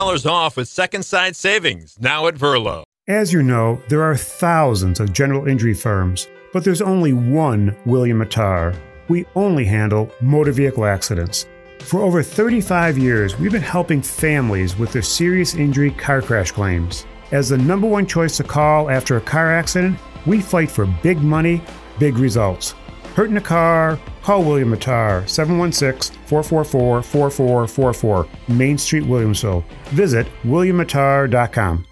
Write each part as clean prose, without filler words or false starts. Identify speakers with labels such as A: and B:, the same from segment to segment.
A: off with Second Side Savings, now at Verlo.
B: As you know, there are thousands of general injury firms, but there's only one William Mattar. We only handle motor vehicle accidents. For over 35 years, we've been helping families with their serious injury car crash claims. As the number one choice to call after a car accident, we fight for big money, big results. Hurt in a car? Call William Mattar, 716-444-4444, Main Street, Williamsville. Visit williammattar.com.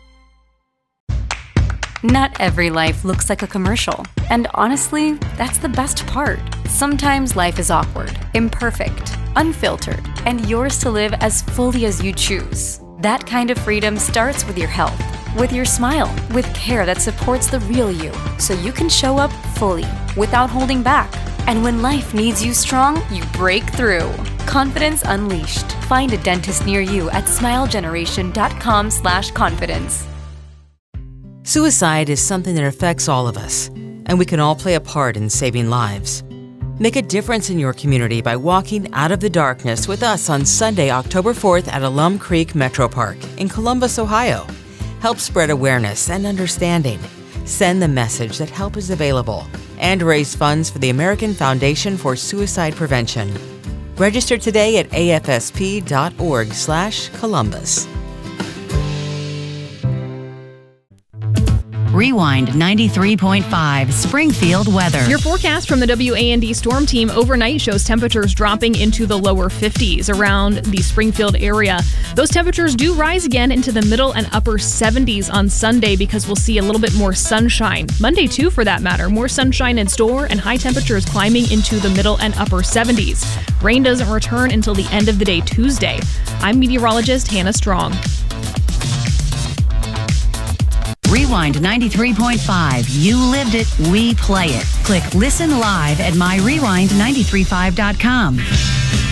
C: Not every life looks like a commercial. And honestly, that's the best part. Sometimes life is awkward, imperfect, unfiltered, and yours to live as fully as you choose. That kind of freedom starts with your health, with your smile, with care that supports the real you, so you can show up fully, without holding back. And when life needs you strong, you break through. Confidence Unleashed. Find a dentist near you at smilegeneration.com/confidence.
D: Suicide is something that affects all of us, and we can all play a part in saving lives. Make a difference in your community by walking out of the darkness with us on Sunday, October 4th at Alum Creek Metro Park in Columbus, Ohio. Help spread awareness and understanding. Send the message that help is available and raise funds for the American Foundation for Suicide Prevention. Register today at afsp.org/Columbus.
E: Rewind 93.5 Springfield weather.
F: Your forecast from the WAND Storm Team overnight shows temperatures dropping into the lower 50s around the Springfield area. Those temperatures do rise again into the middle and upper 70s on Sunday because we'll see a little bit more sunshine. Monday too, for that matter. More sunshine in store and high temperatures climbing into the middle and upper 70s. Rain doesn't return until the end of the day Tuesday. I'm meteorologist Hannah Strong.
E: Rewind 93.5. You lived it, we play it. Click Listen Live at myrewind935.com.